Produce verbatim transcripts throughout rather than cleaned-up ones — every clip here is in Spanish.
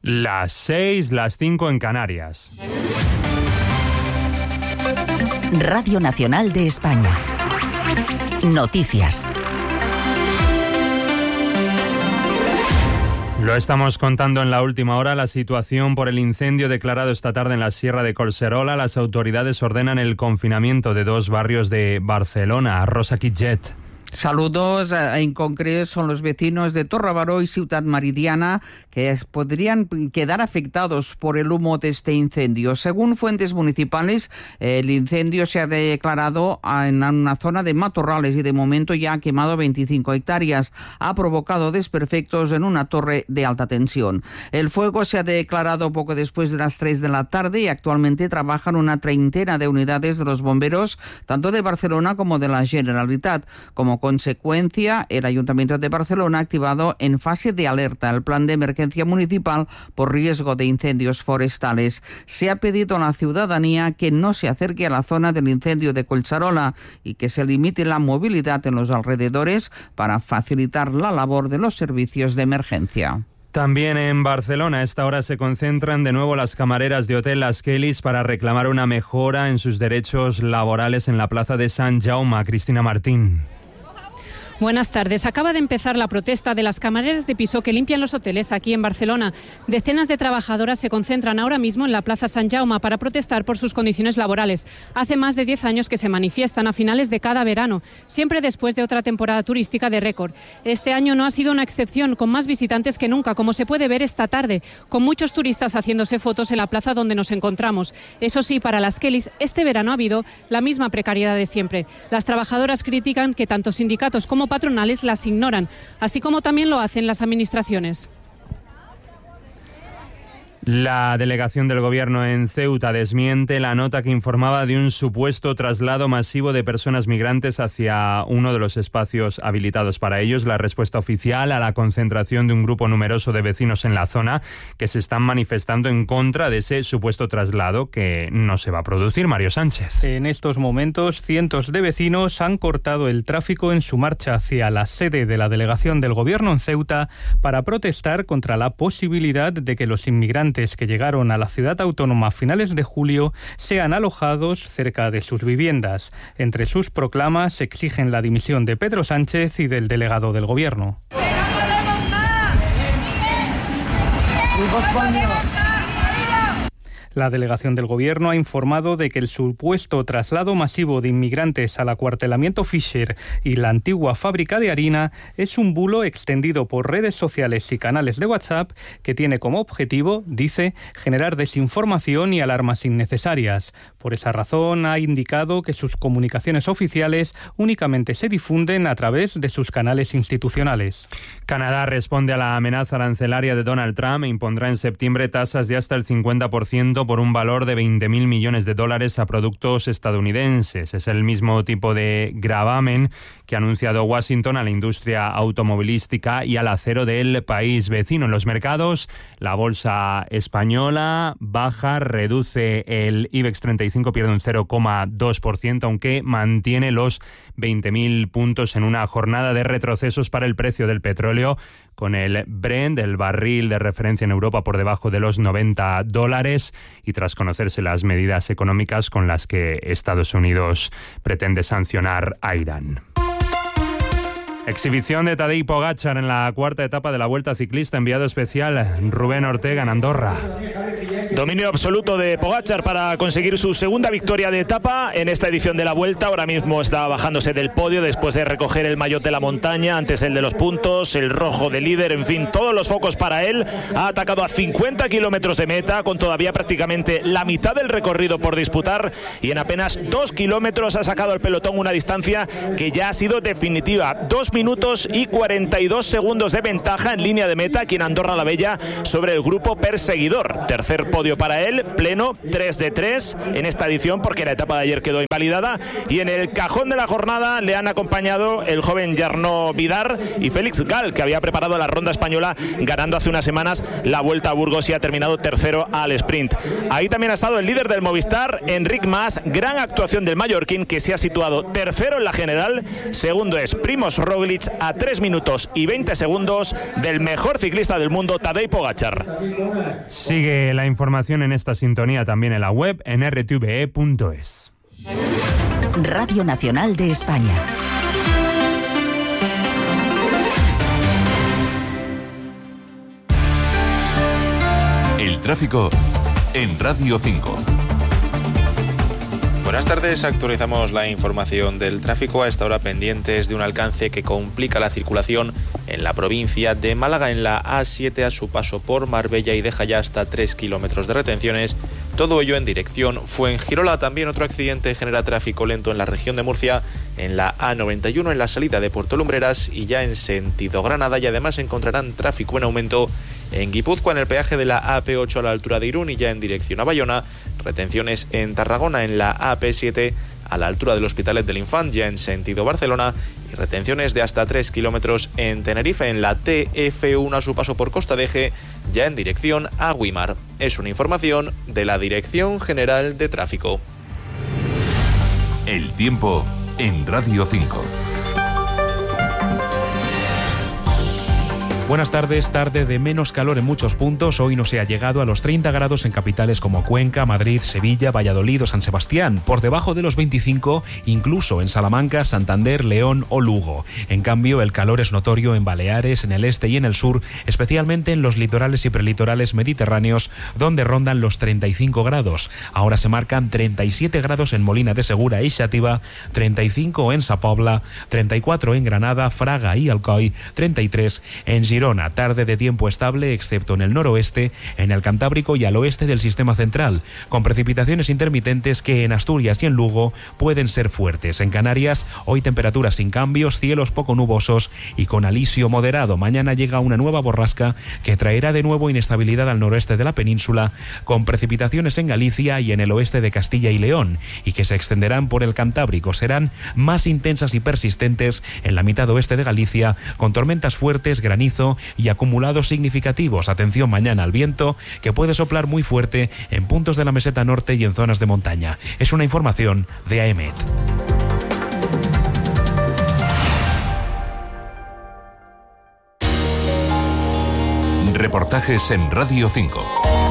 Las seis, las cinco en Canarias. Radio Nacional de España. Noticias. Lo estamos contando en la última hora, la situación por el incendio declarado esta tarde en la Sierra de Collserola. Las autoridades ordenan el confinamiento de dos barrios de Barcelona. Rosa Quitget. Saludos. En concreto son los vecinos de Torrebaró y Ciutat Meridiana que podrían quedar afectados por el humo de este incendio. Según fuentes municipales, el incendio se ha declarado en una zona de matorrales y de momento ya ha quemado veinticinco hectáreas. Ha provocado desperfectos en una torre de alta tensión. El fuego se ha declarado poco después de las tres de la tarde y actualmente trabajan una treintena de unidades de los bomberos, tanto de Barcelona como de la Generalitat. Como consecuencia, el Ayuntamiento de Barcelona ha activado en fase de alerta el plan de emergencia municipal por riesgo de incendios forestales. Se ha pedido a la ciudadanía que no se acerque a la zona del incendio de Collserola y que se limite la movilidad en los alrededores para facilitar la labor de los servicios de emergencia. También en Barcelona a esta hora se concentran de nuevo las camareras de Hotel Las Kellys para reclamar una mejora en sus derechos laborales en la plaza de Sant Jaume. Cristina Martín. Buenas tardes. Acaba de empezar la protesta de las camareras de piso que limpian los hoteles aquí en Barcelona. Decenas de trabajadoras se concentran ahora mismo en la Plaza Sant Jaume para protestar por sus condiciones laborales. Hace más de diez años que se manifiestan a finales de cada verano, siempre después de otra temporada turística de récord. Este año no ha sido una excepción, con más visitantes que nunca, como se puede ver esta tarde, con muchos turistas haciéndose fotos en la plaza donde nos encontramos. Eso sí, para las Kellys, este verano ha habido la misma precariedad de siempre. Las trabajadoras critican que tanto sindicatos como patronales las ignoran, así como también lo hacen las administraciones. La delegación del Gobierno en Ceuta desmiente la nota que informaba de un supuesto traslado masivo de personas migrantes hacia uno de los espacios habilitados para ellos. La respuesta oficial a la concentración de un grupo numeroso de vecinos en la zona que se están manifestando en contra de ese supuesto traslado que no se va a producir. Mario Sánchez. En estos momentos, cientos de vecinos han cortado el tráfico en su marcha hacia la sede de la delegación del Gobierno en Ceuta para protestar contra la posibilidad de que los inmigrantes que llegaron a la ciudad autónoma a finales de julio sean alojados cerca de sus viviendas. Entre sus proclamas exigen la dimisión de Pedro Sánchez y del delegado del Gobierno. La delegación del Gobierno ha informado de que el supuesto traslado masivo de inmigrantes al acuartelamiento Fisher y la antigua fábrica de harina es un bulo extendido por redes sociales y canales de WhatsApp que tiene como objetivo, dice, generar desinformación y alarmas innecesarias. Por esa razón ha indicado que sus comunicaciones oficiales únicamente se difunden a través de sus canales institucionales. Canadá responde a la amenaza arancelaria de Donald Trump e impondrá en septiembre tasas de hasta el cincuenta por ciento por un valor de veinte mil millones de dólares a productos estadounidenses. Es el mismo tipo de gravamen que ha anunciado Washington a la industria automovilística y al acero del país vecino. En los mercados, la bolsa española baja, reduce el IBEX treinta y cinco, pierde un cero coma dos por ciento, aunque mantiene los veinte mil puntos en una jornada de retrocesos para el precio del petróleo, con el Brent, el barril de referencia en Europa, por debajo de los noventa dólares y tras conocerse las medidas económicas con las que Estados Unidos pretende sancionar a Irán. Exhibición de Tadej Pogačar en la cuarta etapa de la Vuelta Ciclista. Enviado especial Rubén Ortega en Andorra. Dominio absoluto de Pogačar para conseguir su segunda victoria de etapa en esta edición de la Vuelta. Ahora mismo está bajándose del podio después de recoger el maillot de la montaña, antes el de los puntos, el rojo de líder, en fin, todos los focos para él. Ha atacado a cincuenta kilómetros de meta, con todavía prácticamente la mitad del recorrido por disputar, y en apenas dos kilómetros ha sacado al pelotón una distancia que ya ha sido definitiva. Dos minutos y cuarenta y dos segundos de ventaja en línea de meta aquí en Andorra la Vella sobre el grupo perseguidor. Tercer podio podio para él, pleno, tres de tres en esta edición porque la etapa de ayer quedó invalidada, y en el cajón de la jornada le han acompañado el joven Jarno Vidar y Félix Gal, que había preparado la ronda española ganando hace unas semanas la Vuelta a Burgos y ha terminado tercero al sprint. Ahí también ha estado el líder del Movistar, Enric Mas, gran actuación del mallorquín, que se ha situado tercero en la general. Segundo es Primož Roglic a tres minutos y veinte segundos del mejor ciclista del mundo, Tadej Pogačar. Sigue la información en esta sintonía también en la web en r t v e punto es. Radio Nacional de España. El tráfico en Radio cinco. Buenas tardes, actualizamos la información del tráfico. A esta hora pendientes de un alcance que complica la circulación en la provincia de Málaga, en la A siete a su paso por Marbella, y deja ya hasta tres kilómetros de retenciones. Todo ello en dirección Fuengirola. También otro accidente genera tráfico lento en la región de Murcia, en la A noventa y uno en la salida de Puerto Lumbreras y ya en sentido Granada, y además encontrarán tráfico en aumento en Guipúzcoa en el peaje de la A P ocho a la altura de Irún y ya en dirección a Bayona. Retenciones en Tarragona en la A P siete a la altura del Hospitalet del Infant, ya en sentido Barcelona, y retenciones de hasta tres kilómetros en Tenerife en la T F uno a su paso por Costa de Eje, ya en dirección a Güímar. Es una información de la Dirección General de Tráfico. El tiempo en Radio cinco. Buenas tardes, tarde de menos calor en muchos puntos. Hoy no se ha llegado a los treinta grados en capitales como Cuenca, Madrid, Sevilla, Valladolid o San Sebastián. Por debajo de los veinticinco, incluso en Salamanca, Santander, León o Lugo. En cambio, el calor es notorio en Baleares, en el este y en el sur, especialmente en los litorales y prelitorales mediterráneos, donde rondan los treinta y cinco grados. Ahora se marcan treinta y siete grados en Molina de Segura y Xàtiva, treinta y cinco en Sa Pobla, treinta y cuatro en Granada, Fraga y Alcoi, treinta y tres en Girona. Girona, tarde de tiempo estable, excepto en el noroeste, en el Cantábrico y al oeste del sistema central, con precipitaciones intermitentes que en Asturias y en Lugo pueden ser fuertes. En Canarias, hoy temperaturas sin cambios, cielos poco nubosos y con alisio moderado. Mañana llega una nueva borrasca que traerá de nuevo inestabilidad al noroeste de la península, con precipitaciones en Galicia y en el oeste de Castilla y León, y que se extenderán por el Cantábrico. Serán más intensas y persistentes en la mitad oeste de Galicia, con tormentas fuertes, granizo y acumulados significativos. Atención mañana al viento, que puede soplar muy fuerte en puntos de la meseta norte y en zonas de montaña. Es una información de A E M E T. Reportajes en Radio cinco.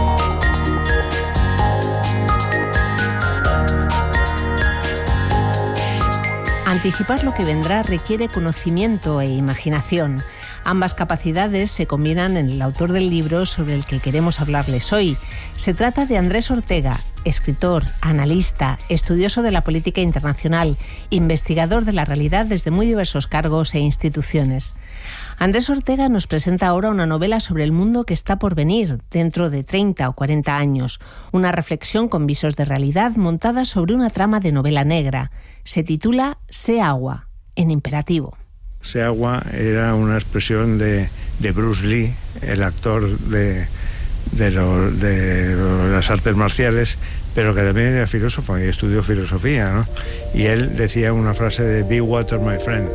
Anticipar lo que vendrá requiere conocimiento e imaginación. Ambas capacidades se combinan en el autor del libro sobre el que queremos hablarles hoy. Se trata de Andrés Ortega, escritor, analista, estudioso de la política internacional, investigador de la realidad desde muy diversos cargos e instituciones. Andrés Ortega nos presenta ahora una novela sobre el mundo que está por venir dentro de treinta o cuarenta años. Una reflexión con visos de realidad montada sobre una trama de novela negra. Se titula Sé agua, en imperativo. Sé agua era una expresión de, de Bruce Lee, el actor de, de, lo, de las artes marciales, pero que también era filósofo y estudió filosofía, ¿no? Y él decía una frase de "Be water, my friend".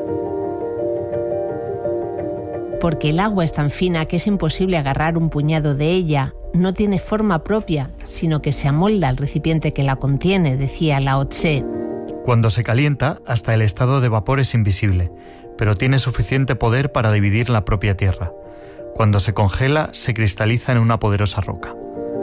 Porque el agua es tan fina que es imposible agarrar un puñado de ella. No tiene forma propia, sino que se amolda al recipiente que la contiene, decía Lao Tse. Cuando se calienta, hasta el estado de vapor es invisible, pero tiene suficiente poder para dividir la propia tierra. Cuando se congela, se cristaliza en una poderosa roca.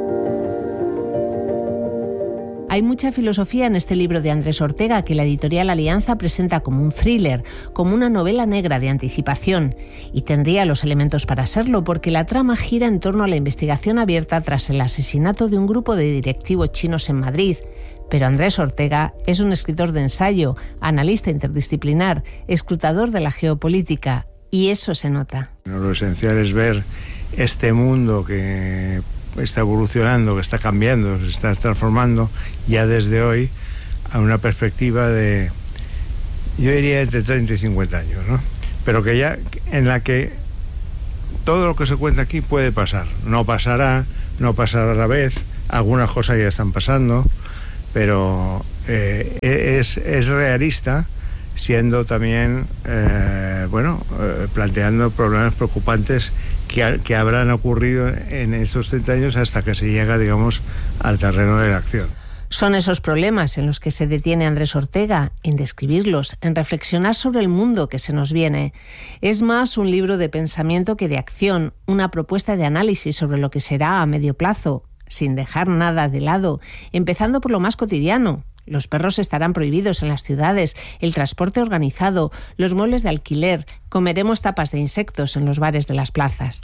Hay mucha filosofía en este libro de Andrés Ortega, que la editorial Alianza presenta como un thriller, como una novela negra de anticipación. Y tendría los elementos para serlo, porque la trama gira en torno a la investigación abierta tras el asesinato de un grupo de directivos chinos en Madrid. Pero Andrés Ortega es un escritor de ensayo, analista interdisciplinar, escrutador de la geopolítica, y eso se nota. Lo esencial es ver este mundo que está evolucionando, que está cambiando, se está transformando ya desde hoy a una perspectiva de, yo diría, entre treinta y cincuenta años, ¿no? Pero que ya en la que todo lo que se cuenta aquí puede pasar, no pasará, no pasar a la vez. Algunas cosas ya están pasando, pero eh, es, es realista, siendo también, eh, bueno, eh, planteando problemas preocupantes que, que habrán ocurrido en estos treinta años hasta que se llega, digamos, al terreno de la acción. Son esos problemas en los que se detiene Andrés Ortega, en describirlos, en reflexionar sobre el mundo que se nos viene. Es más un libro de pensamiento que de acción, una propuesta de análisis sobre lo que será a medio plazo, sin dejar nada de lado, empezando por lo más cotidiano. Los perros estarán prohibidos en las ciudades, el transporte organizado, los muebles de alquiler, comeremos tapas de insectos en los bares de las plazas.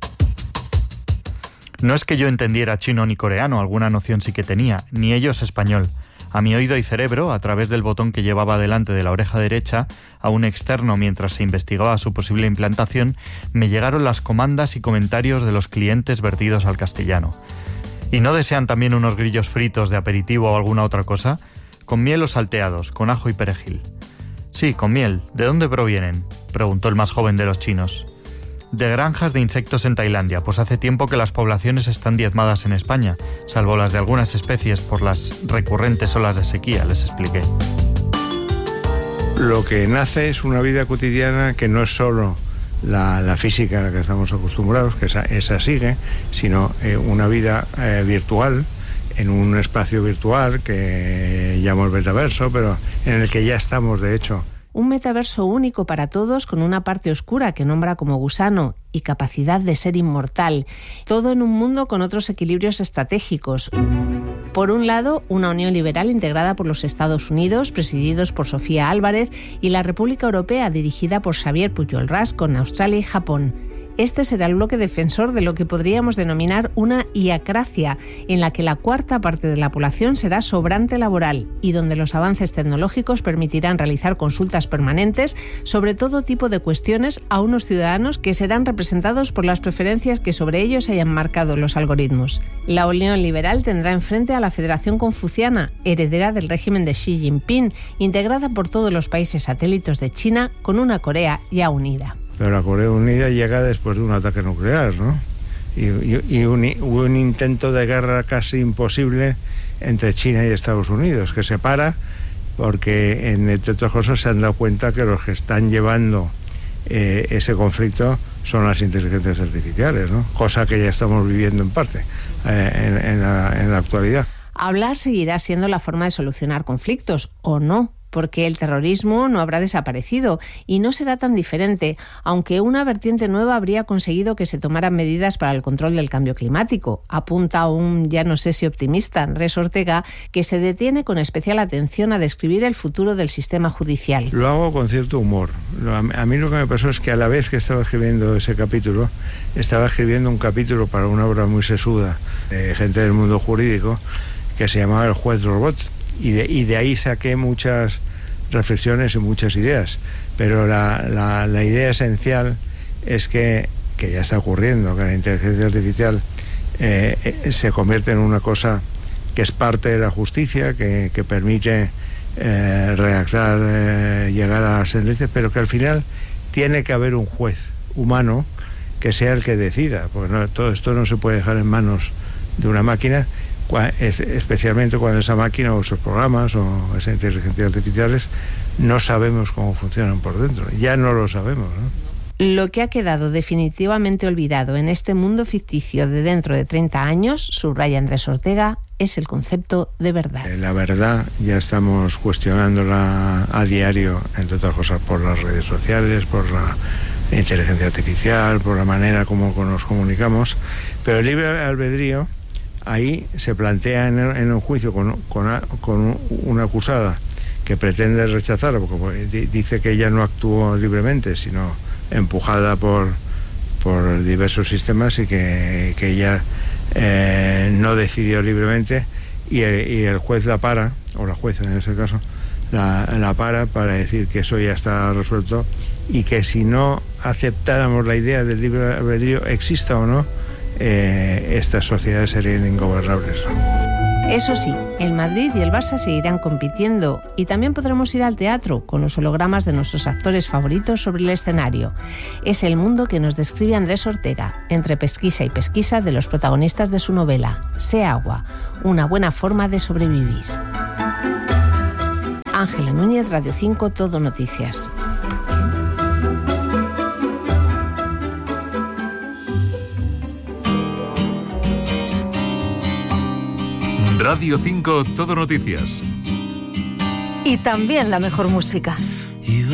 No es que yo entendiera chino ni coreano, alguna noción sí que tenía, ni ellos español. A mi oído y cerebro, a través del botón que llevaba delante de la oreja derecha, a un externo mientras se investigaba su posible implantación, me llegaron las comandas y comentarios de los clientes vertidos al castellano. ¿Y no desean también unos grillos fritos de aperitivo o alguna otra cosa? Con miel o salteados, con ajo y perejil. Sí, con miel. ¿De dónde provienen?, preguntó el más joven de los chinos. De granjas de insectos en Tailandia, pues hace tiempo que las poblaciones están diezmadas en España, salvo las de algunas especies por las recurrentes olas de sequía, les expliqué. Lo que nace es una vida cotidiana que no es solo la, la física a la que estamos acostumbrados, que esa, esa sigue, sino eh, una vida eh, virtual, en un espacio virtual que llamo el metaverso, pero en el que ya estamos, de hecho. Un metaverso único para todos, con una parte oscura que nombra como gusano y capacidad de ser inmortal. Todo en un mundo con otros equilibrios estratégicos. Por un lado, una Unión Liberal integrada por los Estados Unidos, presididos por Sofía Álvarez, y la República Europea, dirigida por Xavier Pujol-Ras, con Australia y Japón. Este será el bloque defensor de lo que podríamos denominar una iacracia, en la que la cuarta parte de la población será sobrante laboral y donde los avances tecnológicos permitirán realizar consultas permanentes sobre todo tipo de cuestiones a unos ciudadanos que serán representados por las preferencias que sobre ellos hayan marcado los algoritmos. La Unión Liberal tendrá enfrente a la Federación Confuciana, heredera del régimen de Xi Jinping, integrada por todos los países satélites de China, con una Corea ya unida. Pero la Corea Unida llega después de un ataque nuclear, ¿no? Y, y, y un, un intento de guerra casi imposible entre China y Estados Unidos, que se para porque, entre otras cosas, se han dado cuenta que los que están llevando eh, ese conflicto son las inteligencias artificiales, ¿no? Cosa que ya estamos viviendo en parte eh, en, en, la, en la actualidad. Hablar seguirá siendo la forma de solucionar conflictos, ¿o no? Porque el terrorismo no habrá desaparecido y no será tan diferente, aunque una vertiente nueva habría conseguido que se tomaran medidas para el control del cambio climático. Apunta un, ya no sé si optimista, Andrés Ortega, que se detiene con especial atención a describir el futuro del sistema judicial. Lo hago con cierto humor. A mí lo que me pasó es que a la vez que estaba escribiendo ese capítulo, estaba escribiendo un capítulo para una obra muy sesuda de gente del mundo jurídico que se llamaba El juez robot. Y de, y de ahí saqué muchas reflexiones y muchas ideas, pero la, la, la idea esencial es que, que ya está ocurriendo, que la inteligencia artificial eh, eh, se convierte en una cosa que es parte de la justicia, que, que permite eh, redactar, eh, llegar a las sentencias, pero que al final tiene que haber un juez humano que sea el que decida, porque no, todo esto no se puede dejar en manos de una máquina, especialmente cuando esa máquina o esos programas o esas inteligencias artificiales no sabemos cómo funcionan por dentro. Ya no lo sabemos, ¿no? Lo que ha quedado definitivamente olvidado en este mundo ficticio de dentro de treinta años, subraya Andrés Ortega, es el concepto de verdad. La verdad ya estamos cuestionándola a diario, entre otras cosas por las redes sociales, por la inteligencia artificial, por la manera como nos comunicamos, pero el libre albedrío ahí se plantea en, en un juicio con, con, con una acusada que pretende rechazarla, porque dice que ella no actuó libremente, sino empujada por, por diversos sistemas y que, que ella eh, no decidió libremente y el, y el juez la para, o la jueza en ese caso, la, la para para decir que eso ya está resuelto y que si no aceptáramos la idea del libre albedrío, exista o no, Eh, estas sociedades serían ingobernables. Eso sí, el Madrid y el Barça seguirán compitiendo y también podremos ir al teatro con los hologramas de nuestros actores favoritos sobre el escenario. Es el mundo que nos describe Andrés Ortega, entre pesquisa y pesquisa de los protagonistas de su novela, Sé agua, una buena forma de sobrevivir. Ángela Núñez, Radio cinco, Todo Noticias. Radio cinco, Todo Noticias. Y también la mejor música.